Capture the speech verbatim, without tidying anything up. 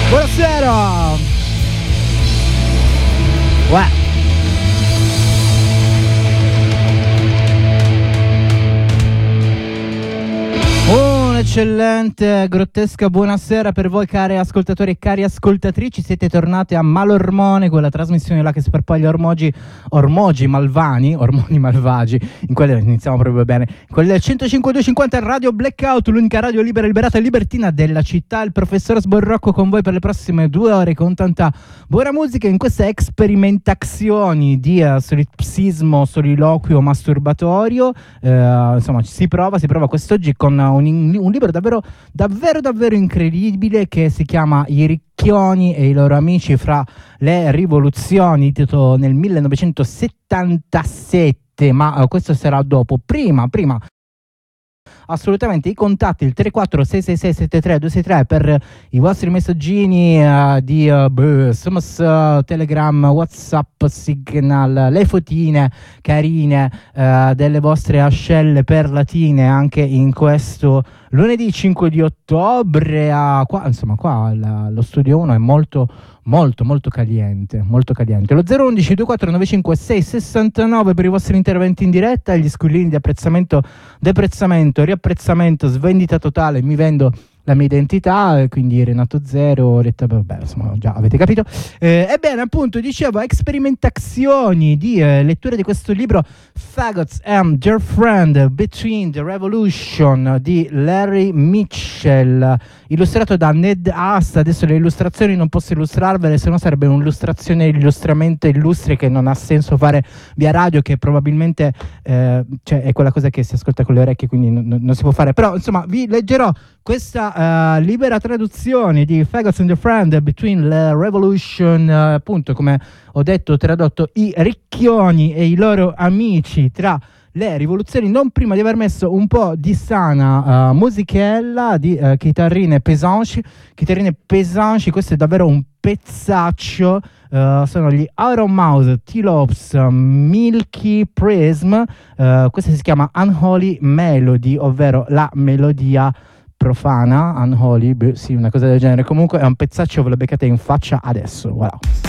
Buonasera. Uè. Eccellente, grottesca buonasera per voi cari ascoltatori e cari ascoltatrici. Siete tornati a Malormone, quella trasmissione là che sparpaglia ormogi, ormogi malvani, ormoni malvagi. In quelle iniziamo proprio bene. In quelle del centocinque duecentocinquanta Radio Blackout, l'unica radio libera, liberata e libertina della città. Il professor Sborrocco con voi per le prossime due ore con tanta buona musica in queste sperimentazioni di uh, solipsismo, soliloquio masturbatorio. Uh, insomma, si prova, si prova quest'oggi con uh, un, un un libro davvero davvero davvero incredibile che si chiama I Ricchioni e i loro amici fra le rivoluzioni, titolo nel millenovecentosettantasette, ma uh, questo sarà dopo. Prima, prima assolutamente i contatti, il tre quattro sei sei sei sette tre due sei tre per i vostri messaggini uh, di uh, beh, S M S, uh, Telegram, WhatsApp, Signal, le fotine carine uh, delle vostre ascelle perlatine anche in questo lunedì cinque di ottobre. Uh, qua, insomma qua la, lo studio uno è molto molto molto caliente, molto caliente. Lo zero uno uno due quattro nove cinque sei sei nove per i vostri interventi in diretta, gli squillini di apprezzamento, deprezzamento, riapprezzamento, svendita totale, mi vendo la mia identità, quindi Renato Zero, Retta, vabbè, insomma, già avete capito. Eh, ebbene, appunto, dicevo, sperimentazioni di eh, lettura di questo libro Faggots and Their Friend Between the Revolution di Larry Mitchell, illustrato da Ned Haas. Adesso le illustrazioni non posso illustrarvele, se no sarebbe un'illustrazione illustramente illustre che non ha senso fare via radio, che probabilmente eh, cioè, è quella cosa che si ascolta con le orecchie, quindi non, non si può fare. Però, insomma, vi leggerò questa uh, libera traduzione di Faggots and the Friend Between the Revolution, uh, appunto, come ho detto, tradotto I Ricchioni e i loro amici tra le rivoluzioni, non prima di aver messo un po' di sana uh, musichella di uh, chitarrine pesanti, chitarrine pesanti. Questo è davvero un pezzaccio. Uh, sono gli Autumn Mouse, T-Lopes, uh, Milky Prism. Uh, questa si chiama Unholy Melody, ovvero la melodia profana, unholy, beh, sì, una cosa del genere. Comunque è un pezzaccio, ve lo beccate in faccia adesso, voilà.